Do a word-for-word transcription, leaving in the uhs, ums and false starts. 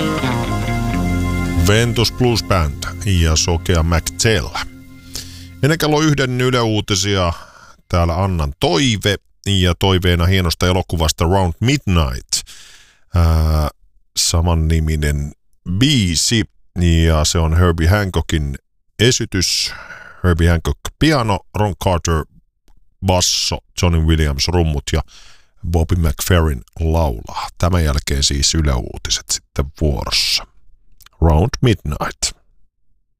Ventus Blues Band ja sokea McTell. Ennen kello yhden Yle Uutisia täällä Annan toive ja toiveena hienosta elokuvasta Round Midnight. Ää, samanniminen biisi ja se on Herbie Hancockin esitys. Herbie Hancock piano, Ron Carter basso, Johnny Williams rummut ja Bobby McFerrin laulaa. Tämän jälkeen siis Yle Uutiset sitten vuorossa. Round Midnight.